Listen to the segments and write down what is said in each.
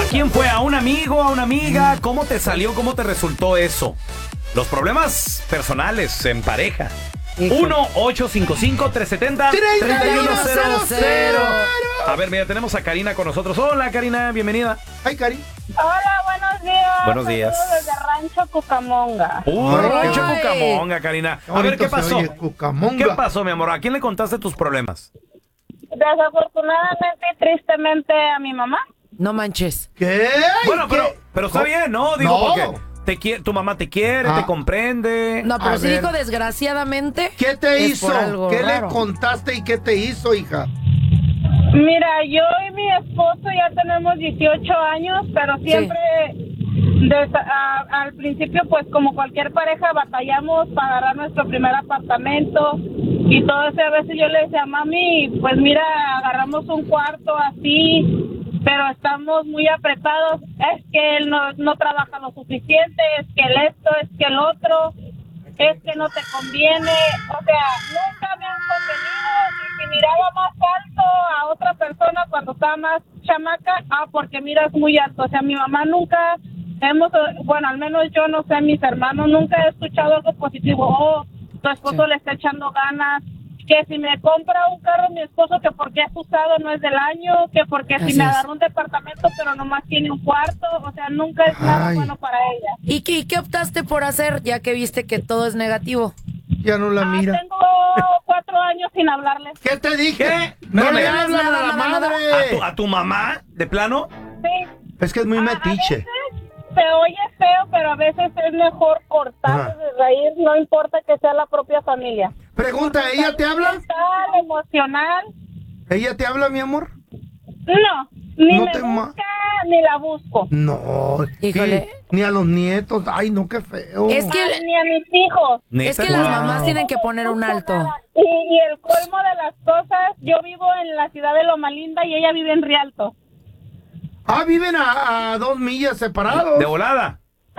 quién fue? ¿A un amigo? ¿A una amiga? ¿Cómo te salió? ¿Cómo te resultó eso? Los problemas personales en pareja. 1-855-370-3100. A ver, mira, tenemos a Karina con nosotros. Hola, Karina, bienvenida. Ay, Cari. Hola, buenos días. Buenos días. Saludos desde Rancho Cucamonga. Rancho Ay. Cucamonga, Karina. A ver, ¿qué pasó? Cucamonga. ¿Qué pasó, mi amor? ¿A quién le contaste tus problemas? Desafortunadamente y tristemente a mi mamá. No manches. ¿Qué? Bueno, ¿Qué? pero está bien, ¿no? Digo, No. porque tu mamá te quiere, Ah. te comprende. No, pero A sí ver. dijo desgraciadamente. ¿Qué te es hizo? por algo ¿Qué raro. le contaste y qué te hizo, hija? Mira, yo y mi esposo ya tenemos 18 años, pero siempre al principio, pues como cualquier pareja, batallamos para agarrar nuestro primer apartamento y todo eso. A veces yo le decía, mami, pues mira, agarramos un cuarto así, pero estamos muy apretados. Es que él no trabaja lo suficiente, es que el esto, es que el otro, es que no te conviene. O sea, nunca me han convenido. Si miraba más alto a otra persona cuando estaba más chamaca, porque miras muy alto. O sea, mi mamá nunca bueno, al menos yo no sé, mis hermanos, nunca he escuchado algo positivo. Oh, tu esposo le está echando ganas. Que si me compra un carro mi esposo, que porque es usado no es del año, que porque Así si me es. agarra un departamento pero nomás tiene un cuarto. O sea, nunca es nada Ay. bueno para ella. ¿Y qué optaste por hacer ya que viste que todo es negativo? Ya no la mira. Tengo 4 años sin hablarle. ¿Qué te dije? ¿Qué? No No le me hablan a nada, la nada, madre. ¿A tu mamá? ¿De plano? Sí. Es que es muy A metiche. veces se oye feo, pero a veces es mejor cortar Ajá. de raíz, no importa que sea la propia familia. Pregunta, ¿ella te habla? Mental, emocional, ¿Ella te habla, mi amor? no, ni No me te busca ni la busco. No. Híjole. Ni a los nietos. Ay, no, qué feo. Es que, Ni a mis hijos. es que las mamás tienen que poner un alto. Y el colmo de las cosas, yo vivo en la ciudad de Loma Linda y ella vive en Rialto. Ah, viven a 2 millas separados. De volada.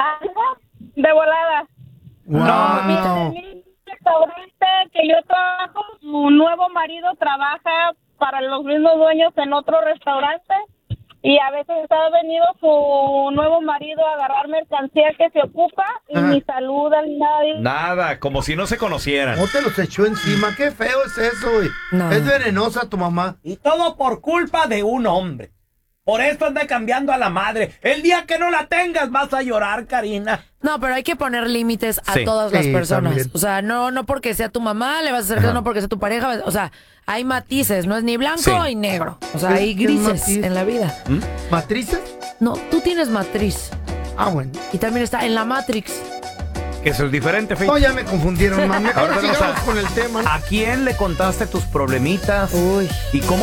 De volada. Wow. En mi restaurante que yo trabajo, su nuevo marido trabaja para los mismos dueños en otro restaurante y a veces ha venido su nuevo marido a agarrar mercancía que se ocupa y Ajá. ni saluda ni nada. Nada, como si no se conocieran. No te los echó encima. Qué feo es eso, güey. No. Es venenosa tu mamá. Y todo por culpa de un hombre. Por esto anda cambiando a la madre. El día que no la tengas vas a llorar, Karina. No, pero hay que poner límites a Sí. todas las Sí, personas. también. O sea, no porque sea tu mamá le vas a hacer caso, no porque sea tu pareja. O sea, hay matices, no es ni blanco Sí. ni negro. O sea, Sí, hay ¿qué es grises matiz? en la vida. ¿Matrices? No, tú tienes matriz. Ah, bueno. Y también está en la Matrix. Que eso es diferente, Fey. No, ya me confundieron, mami. Ahora Ahora tenemos sigamos a- con el tema. ¿A quién le contaste tus problemitas? Uy. ¿Y cómo